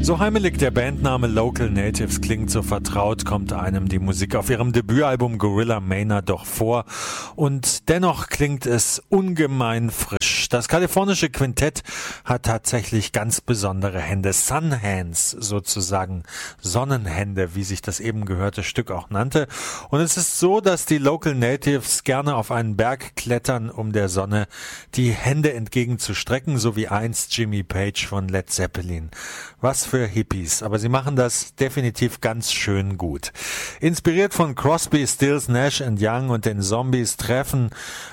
So heimelig der Bandname Local Natives klingt, so vertraut kommt einem die Musik auf ihrem Debütalbum Gorilla Manor doch vor. Und dennoch klingt es ungemein frisch. Das kalifornische Quintett hat tatsächlich ganz besondere Hände. Sun Hands sozusagen. Sonnenhände, wie sich das eben gehörte Stück auch nannte. Und es ist so, dass die Local Natives gerne auf einen Berg klettern, um der Sonne die Hände entgegenzustrecken, so wie einst Jimmy Page von Led Zeppelin. Was für Hippies, aber sie machen das definitiv ganz schön gut. Inspiriert von Crosby, Stills, Nash Young und den Zombies treffen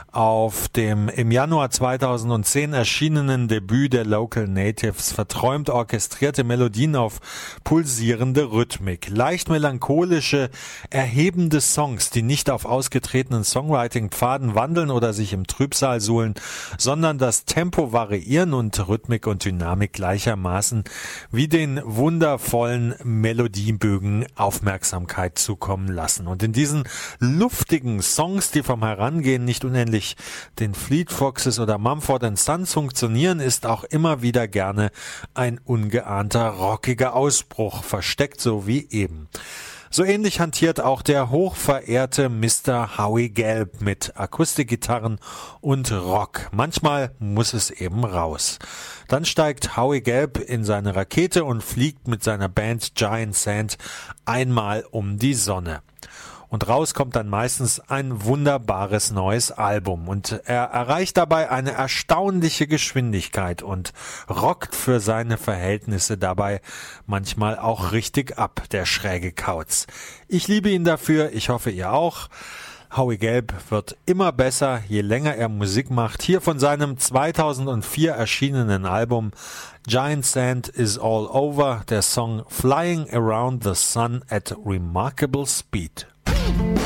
auf dem im Januar 2010 erschienenen Debüt der Local Natives verträumt orchestrierte Melodien auf pulsierende Rhythmik. Leicht melancholische, erhebende Songs, die nicht auf ausgetretenen Songwriting-Pfaden wandeln oder sich im Trübsal suhlen, sondern das Tempo variieren und Rhythmik und Dynamik gleichermaßen wie den wundervollen Melodiebögen Aufmerksamkeit zukommen lassen. Und in diesen luftigen Songs, die vom Herangehen nicht unendlich den Fleet Foxes oder Mumford & Sons funktionieren, ist auch immer wieder gerne ein ungeahnter rockiger Ausbruch versteckt, so wie eben. So ähnlich hantiert auch der hochverehrte Mr. Howie Gelb mit Akustikgitarren und Rock. Manchmal muss es eben raus. Dann steigt Howie Gelb in seine Rakete und fliegt mit seiner Band Giant Sand einmal um die Sonne. Und raus kommt dann meistens ein wunderbares neues Album. Und er erreicht dabei eine erstaunliche Geschwindigkeit und rockt für seine Verhältnisse dabei manchmal auch richtig ab, der schräge Kauz. Ich liebe ihn dafür, ich hoffe ihr auch. Howie Gelb wird immer besser, je länger er Musik macht. Hier von seinem 2004 erschienenen Album Giant Sand is All Over, der Song Flying Around the Sun at Remarkable Speed.